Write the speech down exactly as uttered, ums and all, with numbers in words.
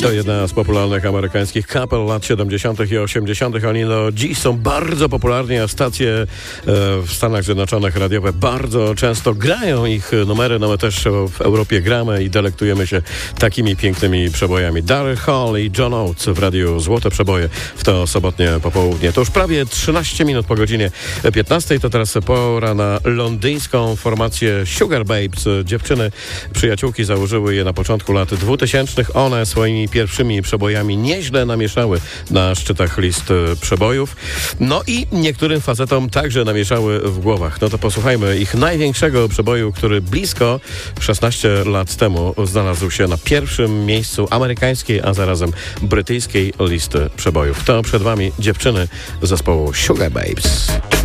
To jedna z popularnych amerykańskich kapel lat siedemdziesiątych i osiemdziesiątych. Oni do dziś są bardzo popularni, a stacje e, w Stanach Zjednoczonych radiowe bardzo często grają ich numery. No my też w Europie gramy i delektujemy się takimi pięknymi przebojami. Daryl Hall i John Oates w radiu Złote Przeboje w to sobotnie popołudnie. To już prawie trzynaście minut po godzinie piętnastej. To teraz pora na londyńską formację Sugar Babes. Dziewczyny, przyjaciółki założyły je na początku lat dwutysięcznych. One swoimi pierwszymi przebojami nieźle namieszały na szczytach list przebojów. No i niektórym facetom także namieszały w głowach. No to posłuchajmy ich największego przeboju, który blisko szesnaście lat temu znalazł się na pierwszym miejscu amerykańskiej, a zarazem brytyjskiej listy przebojów. To przed wami dziewczyny zespołu Sugar Babes.